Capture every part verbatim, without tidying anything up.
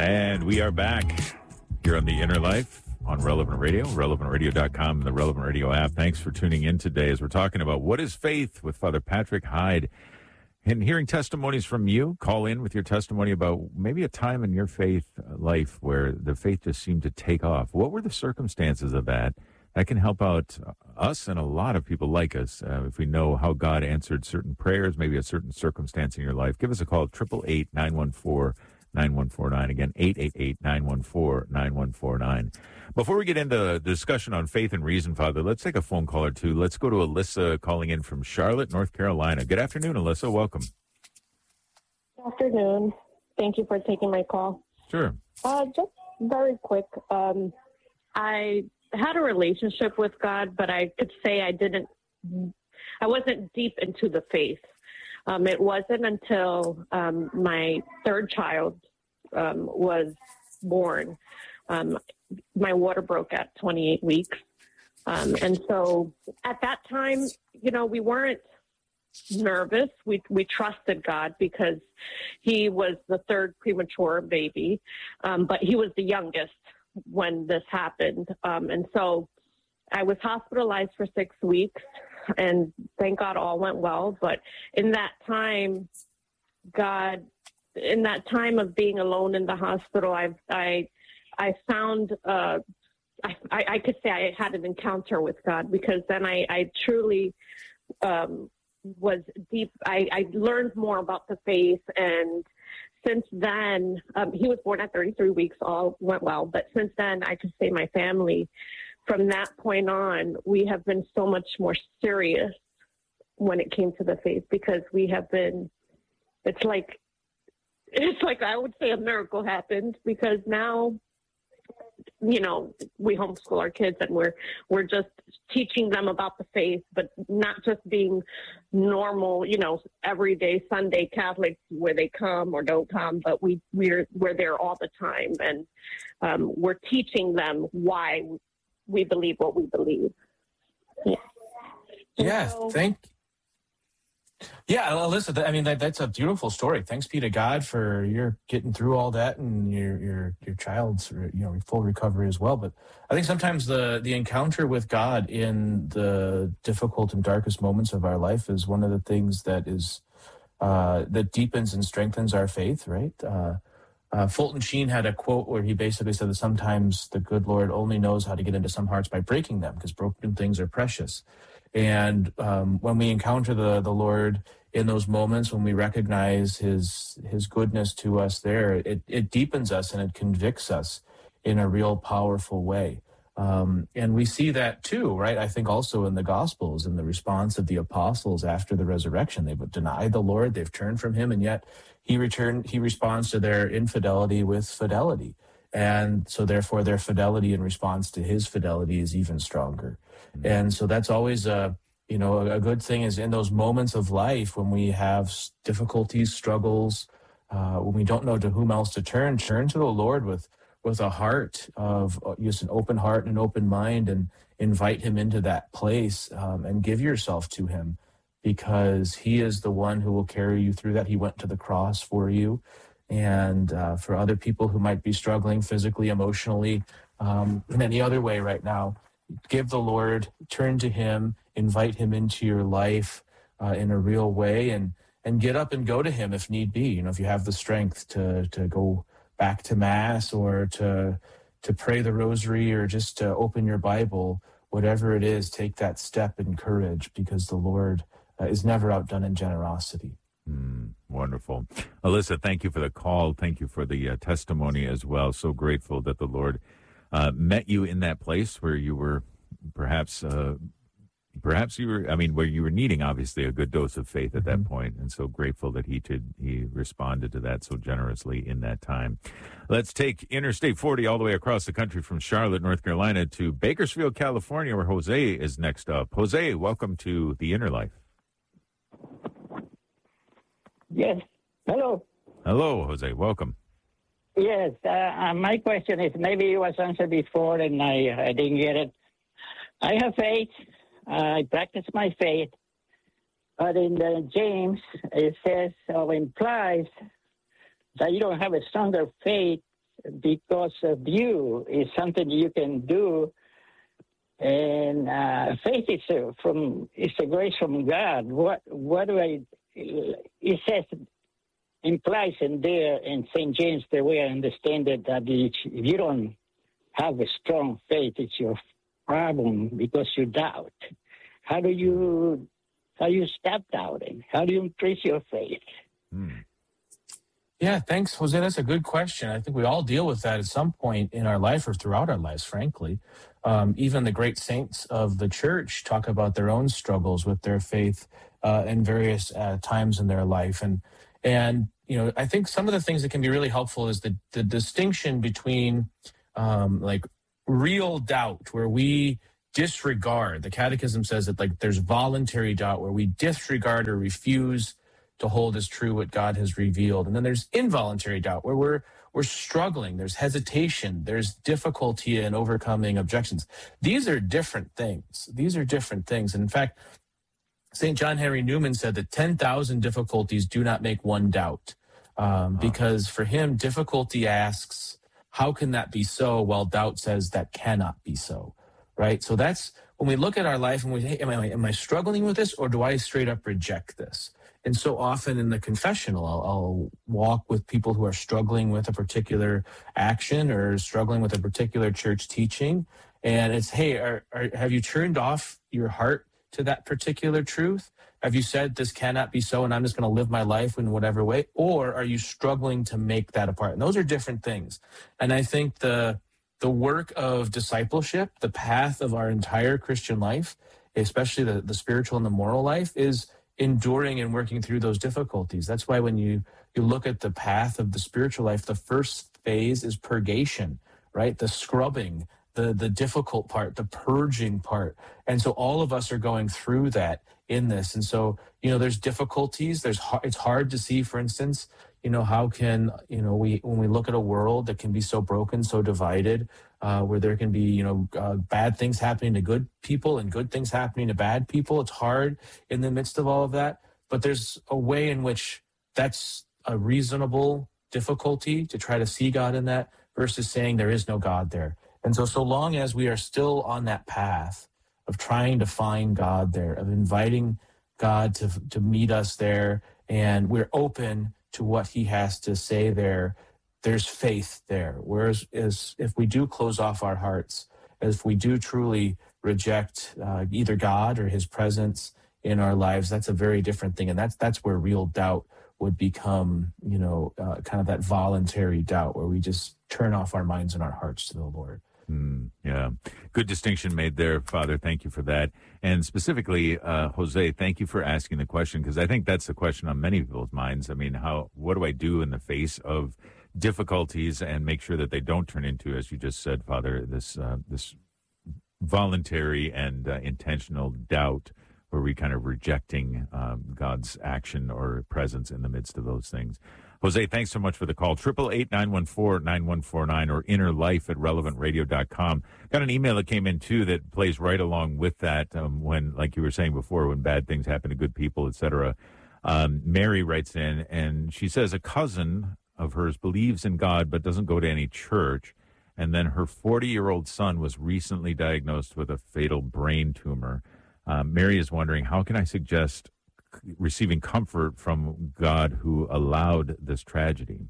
And we are back here on The Inner Life on Relevant Radio, relevant radio dot com, and the Relevant Radio app. Thanks for tuning in today as we're talking about what is faith with Father Patrick Hyde. And hearing testimonies from you, call in with your testimony about maybe a time in your faith life where the faith just seemed to take off. What were the circumstances of that? That can help out us and a lot of people like us. Uh, if we know how God answered certain prayers, maybe a certain circumstance in your life, give us a call at eight eight eight, nine one four, nine one four nine. Again, eight eight eight, nine one four, nine one four nine. Before we get into the discussion on faith and reason, Father, let's take a phone call or two. Let's go to Alyssa calling in from Charlotte, North Carolina. Good afternoon, Alyssa. Welcome. Good afternoon. Thank you for taking my call. Sure. Uh, just very quick. Um, I had a relationship with God, but I could say I didn't, I wasn't deep into the faith. Um, it wasn't until um, my third child um, was born. Um, my water broke at twenty-eight weeks. Um, and so at that time, you know, we weren't nervous. We we trusted God because he was the third premature baby, um, but he was the youngest when this happened. Um, and so I was hospitalized for six weeks, and thank God all went well. But in that time, God, in that time of being alone in the hospital, I I I found, uh, I, I could say I had an encounter with God, because then I, I truly um, was deep. I, I learned more about the faith. And since then, um, he was born at thirty-three weeks, all went well. But since then, I could say my family, from that point on, we have been so much more serious when it came to the faith, because we have been, it's like, it's like I would say a miracle happened, because now, you know, we homeschool our kids, and we're we're just teaching them about the faith, but not just being normal, you know, everyday Sunday Catholics where they come or don't come, but we we're we're there all the time, and um, we're teaching them why we believe what we believe. Yeah. Yeah. So, thank. Yeah, Alyssa, I mean, that, that's a beautiful story. Thanks be to God for your getting through all that, and your your your child's, you know, full recovery as well. But I think sometimes the the encounter with God in the difficult and darkest moments of our life is one of the things that is uh, that deepens and strengthens our faith, right? Uh, uh, Fulton Sheen had a quote where he basically said that sometimes the good Lord only knows how to get into some hearts by breaking them, because broken things are precious. And um, when we encounter the, the Lord in those moments, when we recognize his his goodness to us there, it, it deepens us and it convicts us in a real powerful way. Um, and we see that too, right? I think also in the Gospels, in the response of the apostles after the resurrection. They would deny the Lord, they've turned from him, and yet he returned. He responds to their infidelity with fidelity. And so therefore their fidelity in response to his fidelity is even stronger. And so that's always a, you know, a, a good thing, is in those moments of life when we have difficulties, struggles, uh, when we don't know to whom else to turn, turn to the Lord with, with a heart of just an open heart and an open mind, and invite him into that place, um, and give yourself to him, because he is the one who will carry you through that. He went to the cross for you. And uh, for other people who might be struggling physically, emotionally, um, in any other way right now, give the Lord, turn to him, invite him into your life uh, in a real way, and and get up and go to him if need be. You know, if you have the strength to to go back to Mass, or to to pray the Rosary, or just to open your Bible, whatever it is, take that step in courage, because the Lord uh, is never outdone in generosity. Mm, wonderful. Alyssa, thank you for the call. Thank you for the uh, testimony as well. So grateful that the Lord uh, met you in that place where you were perhaps, uh, perhaps you were, I mean, where you were needing, obviously, a good dose of faith at that point. And so grateful that he did, he responded to that so generously in that time. Let's take Interstate forty all the way across the country from Charlotte, North Carolina to Bakersfield, California, where Jose is next up. Jose, welcome to The Inner Life. Yes. Hello. Hello, Jose. Welcome. Yes. Uh, uh, my question is, maybe it was answered before and I, I didn't get it. I have faith. Uh, I practice my faith. But in the James, it says or implies that you don't have a stronger faith because of you is something you can do. And uh, faith is uh, from is a grace from God. What what do I? It says implies in there in Saint James the way I understand it that if you don't have a strong faith, it's your problem because you doubt. How do you how do you stop doubting? How do you increase your faith? Hmm. Yeah, thanks, Jose. That's a good question. I think we all deal with that at some point in our life or throughout our lives, frankly. Um, even the great saints of the church talk about their own struggles with their faith uh, in various uh, times in their life. And, and you know, I think some of the things that can be really helpful is the, the distinction between um, like real doubt, where we disregard. The Catechism says that like there's voluntary doubt where we disregard or refuse to hold as true what God has revealed. And then there's involuntary doubt where we're we're struggling. There's hesitation. There's difficulty in overcoming objections. These are different things. These are different things. And in fact, Saint John Henry Newman said that ten thousand difficulties do not make one doubt. Um, because for him, difficulty asks, how can that be so? While doubt says that cannot be so, right? So that's when we look at our life and we say, hey, am I, am I struggling with this, or do I straight up reject this? And so often in the confessional, I'll, I'll walk with people who are struggling with a particular action or struggling with a particular church teaching. And it's, hey, are, are, have you turned off your heart to that particular truth? Have you said this cannot be so and I'm just going to live my life in whatever way? Or are you struggling to make that apart? And those are different things. And I think the the work of discipleship, the path of our entire Christian life, especially the, the spiritual and the moral life, is enduring and working through those difficulties. That's why when you, you look at the path of the spiritual life, the first phase is purgation, right? The scrubbing, the, the difficult part, the purging part. And so all of us are going through that in this. And so, you know, there's difficulties. There's, it's hard to see, for instance, you know, how can, you know, we, when we look at a world that can be so broken, so divided, uh, where there can be, you know, uh, bad things happening to good people and good things happening to bad people. It's hard in the midst of all of that. But there's a way in which that's a reasonable difficulty to try to see God in that versus saying there is no God there. And so, so long as we are still on that path of trying to find God there, of inviting God to, to meet us there, and we're open to what he has to say there, there's faith there. Whereas is, if we do close off our hearts, if we do truly reject uh, either God or his presence in our lives, that's a very different thing. And that's that's where real doubt would become, you know, uh, kind of that voluntary doubt where we just turn off our minds and our hearts to the Lord. Mm, yeah. Good distinction made there, Father. Thank you for that. And specifically, uh, Jose, thank you for asking the question, because I think that's the question on many people's minds. I mean, how, what do I do in the face of difficulties and make sure that they don't turn into, as you just said, Father, this, uh, this voluntary and uh, intentional doubt where we kind of rejecting um, God's action or presence in the midst of those things. Jose, thanks so much for the call. Triple eight nine one four nine one four nine or inner life at relevant radio dot com. Got an email that came in too that plays right along with that. Um, when, like you were saying before, when bad things happen to good people, et cetera. Um, Mary writes in and she says a cousin of hers believes in God but doesn't go to any church. And then her forty-year-old son was recently diagnosed with a fatal brain tumor. Um, Mary is wondering, how can I suggest receiving comfort from God who allowed this tragedy?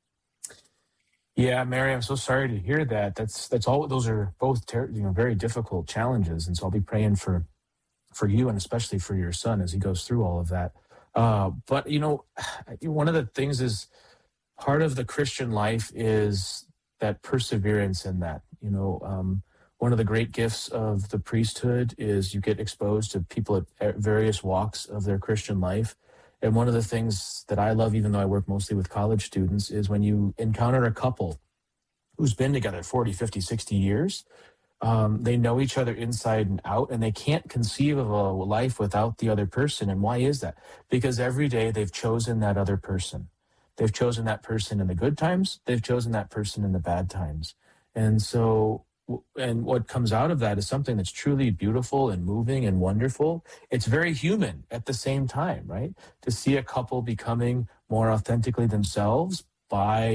Yeah, Mary, I'm so sorry to hear that. That's that's all. Those are both ter- you know very difficult challenges, and so I'll be praying for for you and especially for your son as he goes through all of that. Uh, but you know, one of the things is part of the Christian life is that perseverance in that. You know, um, one of the great gifts of the priesthood is you get exposed to people at various walks of their Christian life. And one of the things that I love, even though I work mostly with college students, is when you encounter a couple who's been together forty, fifty, sixty years, um, they know each other inside and out, and they can't conceive of a life without the other person. And why is that? Because every day they've chosen that other person. They've chosen that person in the good times. They've chosen that person in the bad times. And so And what comes out of that is something that's truly beautiful and moving and wonderful. It's very human at the same time, right? To see a couple becoming more authentically themselves by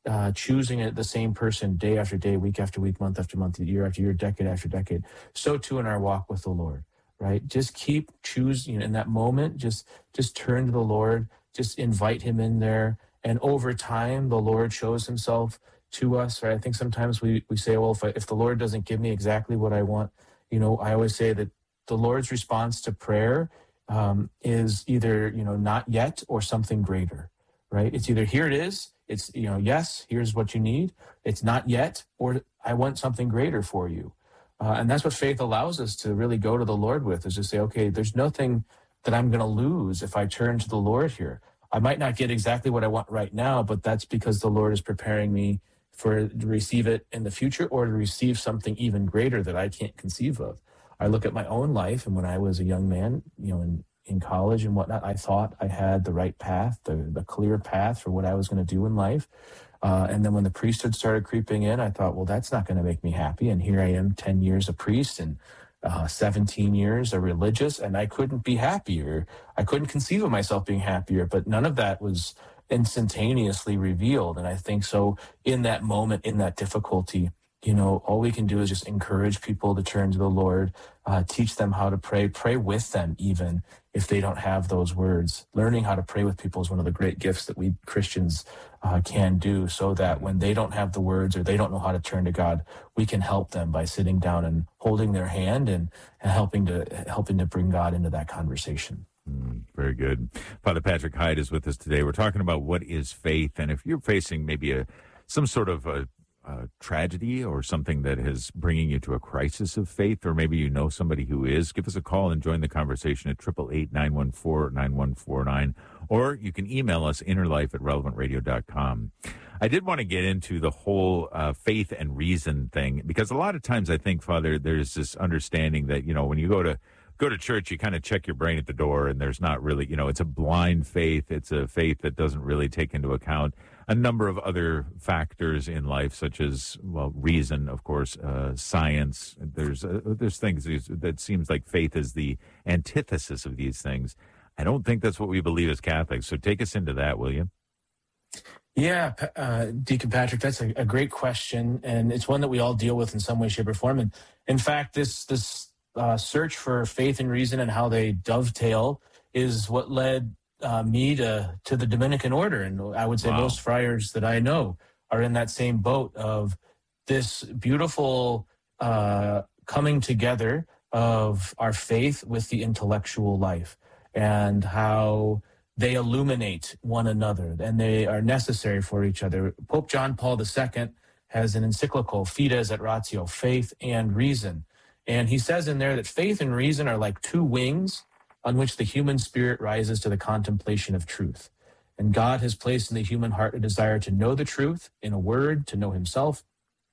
uh, choosing it, the same person day after day, week after week, month after month, year after year, decade after decade, so too in our walk with the Lord, right? Just keep choosing, you know, in that moment, just just turn to the Lord, just invite him in there. And over time, the Lord shows himself to us, right? I think sometimes we, we say, well, if, I, if the Lord doesn't give me exactly what I want, you know, I always say that the Lord's response to prayer um, is either, you know, not yet or something greater, right? It's either here it is, it's, you know, yes, here's what you need. It's not yet, or I want something greater for you. Uh, and that's what faith allows us to really go to the Lord with, is to say, okay, there's nothing that I'm going to lose if I turn to the Lord here. I might not get exactly what I want right now, but that's because the Lord is preparing me for to receive it in the future, or to receive something even greater that I can't conceive of. I look at my own life, and when I was a young man, you know, in, in college and whatnot, I thought I had the right path, the, the clear path for what I was going to do in life. Uh, and then when the priesthood started creeping in, I thought, well, that's not going to make me happy. And here I am, ten years a priest and uh, seventeen years a religious, and I couldn't be happier. I couldn't conceive of myself being happier, but none of that was instantaneously revealed. And I think so in that moment, in that difficulty, you know, all we can do is just encourage people to turn to the Lord, uh, teach them how to pray, pray with them even if they don't have those words. Learning how to pray with people is one of the great gifts that we Christians uh, can do, so that when they don't have the words or they don't know how to turn to God, we can help them by sitting down and holding their hand and, and helping to helping to bring God into that conversation. Mm, very good. Father Patrick Hyde is with us today. We're talking about what is faith, and if you're facing maybe a some sort of a Uh, tragedy or something that is bringing you to a crisis of faith, or maybe you know somebody who is, give us a call and join the conversation at eight eight eight, nine one four, nine one four nine, or you can email us innerlife at relevant radio dot com. I did want to get into the whole uh, faith and reason thing, because a lot of times I think, Father, there's this understanding that, you know, when you go to go to church, you kind of check your brain at the door, and there's not really, you know, it's a blind faith. It's a faith that doesn't really take into account a number of other factors in life, such as, well, reason, of course, uh, science. There's uh, there's things that seems like faith is the antithesis of these things. I don't think that's what we believe as Catholics. So take us into that, will you? Yeah, uh, Deacon Patrick, that's a, a great question, and it's one that we all deal with in some way, shape, or form. And in fact, this this uh, search for faith and reason and how they dovetail is what led uh, me to to the Dominican order. And I would say wow. most friars that I know are in that same boat of this beautiful uh, coming together of our faith with the intellectual life, and how they illuminate one another, and they are necessary for each other. Pope John Paul the Second has an encyclical, Fides et Ratio, Faith and Reason. And he says in there that faith and reason are like two wings on which the human spirit rises to the contemplation of truth. And God has placed in the human heart a desire to know the truth, in a word, to know himself,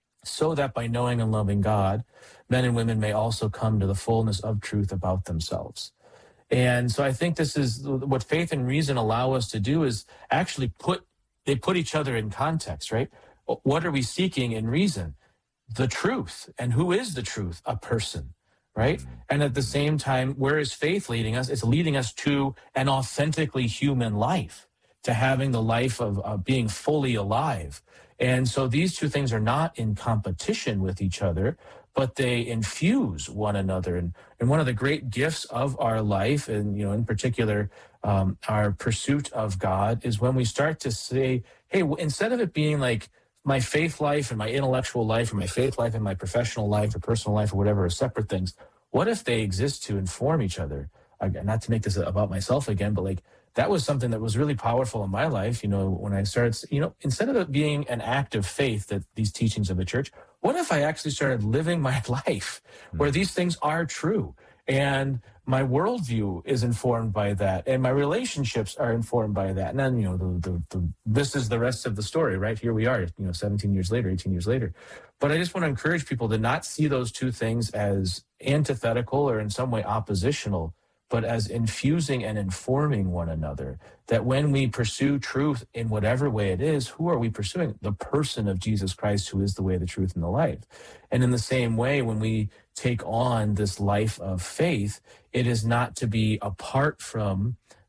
so that by knowing and loving God, men and women may also come to the fullness of truth about themselves. And so I think this is what faith and reason allow us to do, is actually put, they put each other in context, right? What are we seeking in reason? The truth. And who is the truth? A person, right? And at the same time, where is faith leading us? It's leading us to an authentically human life, to having the life of uh, being fully alive. And so these two things are not in competition with each other, but they infuse one another. And, and one of the great gifts of our life, and, you know, in particular, um, our pursuit of God, is when we start to say, hey, instead of it being like my faith life and my intellectual life, or my faith life and my professional life or personal life or whatever are separate things, what if they exist to inform each other? Again, not to make this about myself again, but like, that was something that was really powerful in my life. You know, when I started, you know, instead of it being an act of faith, that these teachings of the church, what if I actually started living my life where these things are true, and my worldview is informed by that, and my relationships are informed by that? And then, you know, the, the, the, this is the rest of the story, right? Here we are, you know, seventeen years later, eighteen years later. But I just want to encourage people to not see those two things as antithetical or in some way oppositional, but as infusing and informing one another. That when we pursue truth in whatever way it is, who are we pursuing? The person of Jesus Christ, who is the way, the truth, and the life. And in the same way, when we take on this life of faith, it is not to be apart from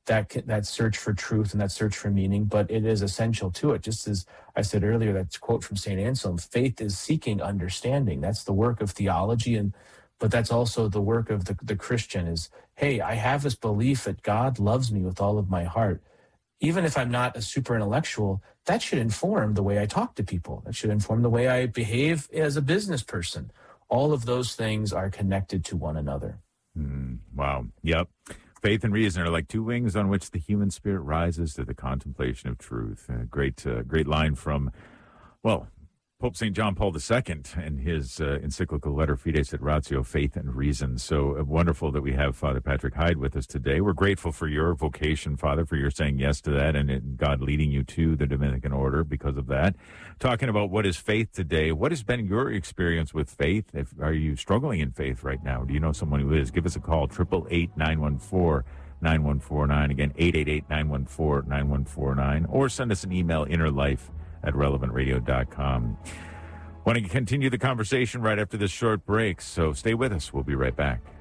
that that search for truth and that search for meaning, but it is essential to it. Just as I said earlier, that quote from Saint Anselm, faith is seeking understanding. That's the work of theology, and but that's also the work of the, the Christian is, hey, I have this belief that God loves me with all of my heart. Even if I'm not a super intellectual, that should inform the way I talk to people. That should inform the way I behave as a business person. All of those things are connected to one another. Mm, wow. Yep. Faith and reason are like two wings on which the human spirit rises to the contemplation of truth. A great, uh, great line from, well, Pope Saint John Paul the Second and his uh, encyclical letter Fides et Ratio, Faith and Reason. So uh, wonderful that we have Father Patrick Hyde with us today. We're grateful for your vocation, Father, for your saying yes to that and, and God leading you to the Dominican order because of that. Talking about what is faith today. What has been your experience with faith? If, are you struggling in faith right now? Do you know someone who is? Give us a call, eight eight eight, nine one four, nine one four nine. Again, eight eight eight, nine one four, nine one four nine. Or send us an email, innerlife at relevant radio dot com. Want to continue the conversation right after this short break, so stay with us. We'll be right back.